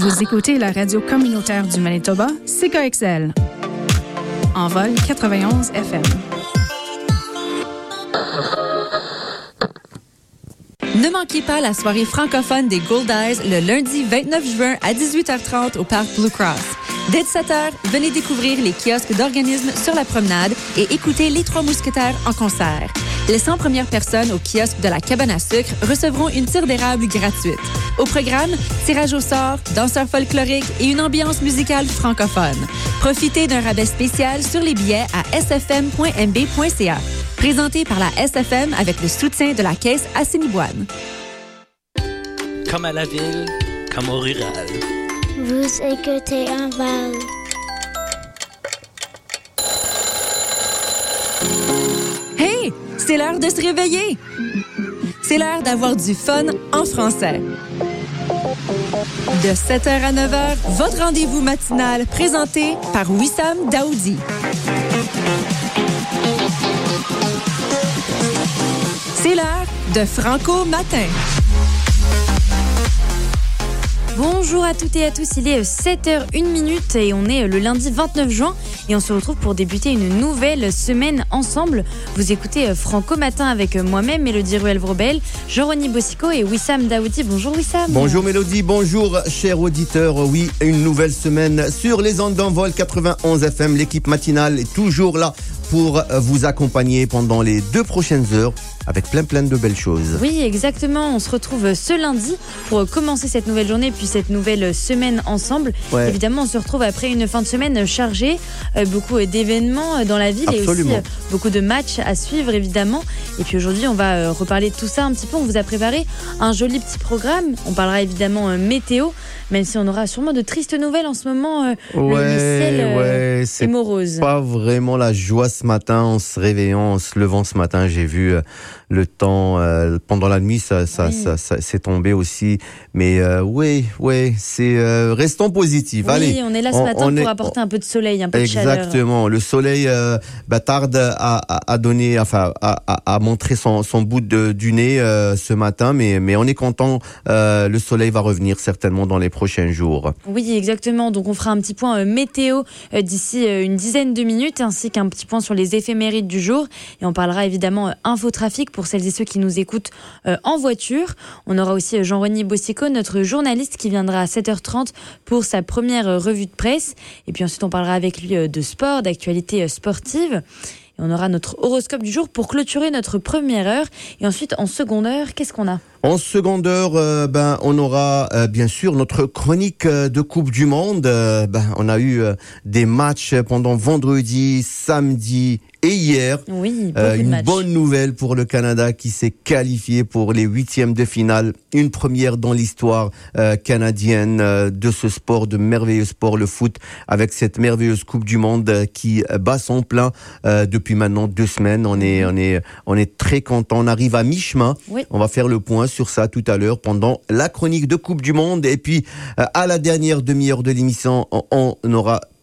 Vous écoutez la radio communautaire du Manitoba, CKXL. En vol 91 FM. Ne manquez pas la soirée francophone des Gold Eyes le lundi 29 juin à 18h30 au Parc Blue Cross. Dès 17h, venez découvrir les kiosques d'organismes sur la promenade et écouter les Trois Mousquetaires en concert. Les 100 premières personnes au kiosque de la cabane à sucre recevront une tire d'érable gratuite. Au programme, tirage au sort, danseurs folkloriques et une ambiance musicale francophone. Profitez d'un rabais spécial sur les billets à sfm.mb.ca. Présenté par la SFM avec le soutien de la Caisse Assiniboine. Comme à la ville, comme au rural. Vous écoutez en vol. Hey! C'est l'heure de se réveiller! C'est l'heure d'avoir du fun en français. De 7h à 9h, votre rendez-vous matinal présenté par Wissam Daoudi. C'est l'heure de Franco Matin. Bonjour à toutes et à tous, il est 7h01 et on est le lundi 29 juin et on se retrouve pour débuter une nouvelle semaine ensemble. Vous écoutez Franco Matin avec moi-même, Mélodie Ruel-Vrobel, Jean-René Bossico et Wissam Daoudi. Bonjour Wissam. Bonjour Mélodie, bonjour chers auditeurs. Oui, une nouvelle semaine sur les ondes d'envol 91 FM. L'équipe matinale est toujours là pour vous accompagner pendant les 2 prochaines heures avec plein de belles choses. Oui, exactement. On se retrouve ce lundi pour commencer cette nouvelle journée puis cette nouvelle semaine ensemble. Ouais. Évidemment, on se retrouve après une fin de semaine chargée, beaucoup d'événements dans la ville. Absolument. Et aussi beaucoup de matchs à suivre, évidemment. Et puis aujourd'hui, on va reparler de tout ça un petit peu. On vous a préparé un joli petit programme. On parlera évidemment météo, même si on aura sûrement de tristes nouvelles en ce moment. Le ciel est morose. Pas vraiment la joie ce matin en se réveillant, en se levant ce matin. J'ai vu le temps pendant la nuit, ça s'est tombé aussi. Mais oui, c'est restons positifs. Oui, allez, on est là ce matin pour apporter un peu de soleil, un peu de chaleur. Exactement. Le soleil tarde à donner, enfin à montrer son bout du nez ce matin, mais on est content. Le soleil va revenir certainement dans les prochains jours. Oui, exactement. Donc on fera un petit point météo d'ici une dizaine de minutes, ainsi qu'un petit point sur les éphémérides du jour. Et on parlera évidemment infotrafic pour celles et ceux qui nous écoutent en voiture. On aura aussi Jean-René Bossico, notre journaliste, qui viendra à 7h30 pour sa première revue de presse. Et puis ensuite, on parlera avec lui de sport, d'actualité sportive. Et on aura notre horoscope du jour pour clôturer notre première heure. Et ensuite, en seconde heure, qu'est-ce qu'on a ? En seconde heure, on aura bien sûr notre chronique de Coupe du Monde. On a eu des matchs pendant vendredi, samedi et hier. Oui, une bonne nouvelle pour le Canada qui s'est qualifié pour les 8e de finale. Une première dans l'histoire canadienne de ce sport, de merveilleux sport, le foot, avec cette merveilleuse Coupe du Monde qui bat son plein depuis maintenant 2 semaines. On est très content. On arrive à mi-chemin. Oui. On va faire le point sur ça tout à l'heure pendant la chronique de Coupe du Monde. Et puis, à la dernière demi-heure de l'émission, on aura